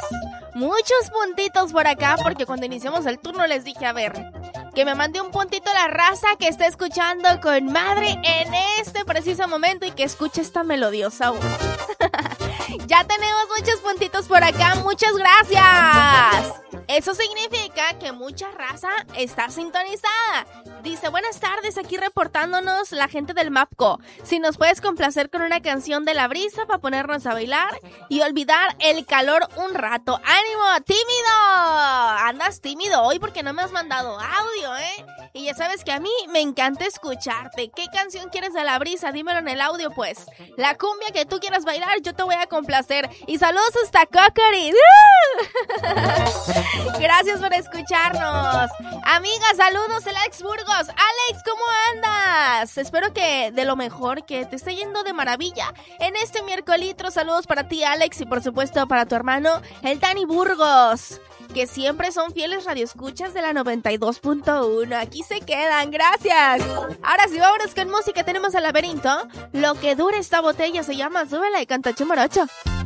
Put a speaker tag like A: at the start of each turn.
A: muchos puntitos por acá, porque cuando iniciamos el turno les dije, a ver, que me mande un puntito a la raza que está escuchando con madre en este preciso momento y que escuche esta melodiosa voz. Ya tenemos muchos puntitos por acá, muchas gracias. Eso significa que mucha raza está sintonizada. Dice, buenas tardes, aquí reportándonos la gente del MAPCO. Si nos puedes complacer con una canción de La Brisa para ponernos a bailar y olvidar el calor un rato. ¡Ánimo, tímido! Andas tímido hoy porque no me has mandado audio, ¿eh? Y ya sabes que a mí me encanta escucharte. ¿Qué canción quieres de La Brisa? Dímelo en el audio, pues. La cumbia que tú quieras bailar, yo te voy a complacer. Y saludos hasta Cocorit. Gracias por escucharnos. Amiga, saludos, el Alex Burgos. Alex, ¿cómo andas? Espero que de lo mejor, que te esté yendo de maravilla en este miércolitro. Saludos para ti, Alex, y por supuesto para tu hermano, el Dani Burgos, que siempre son fieles radioescuchas de la 92.1. Aquí se quedan, gracias. Ahora sí, vámonos con música. Tenemos el Laberinto. Lo que dura esta botella se llama Súbela y canta Chumorocho.